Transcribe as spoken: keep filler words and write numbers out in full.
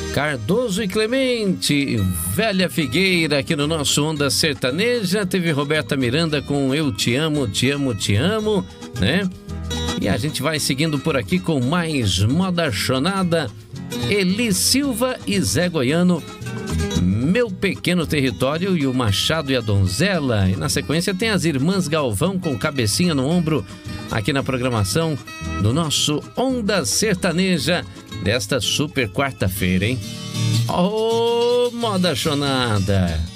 Cardoso e Clemente, Velha Figueira, aqui no nosso Onda Sertaneja. Teve Roberta Miranda com Eu Te Amo, Te Amo, Te Amo, né? E a gente vai seguindo por aqui com mais moda chonada. Eli Silva e Zé Goiano, Meu Pequeno Território e o Machado e a Donzela. E na sequência tem as Irmãs Galvão com Cabecinha no Ombro, aqui na programação do nosso Onda Sertaneja desta super quarta-feira, hein? Oh, moda chonada!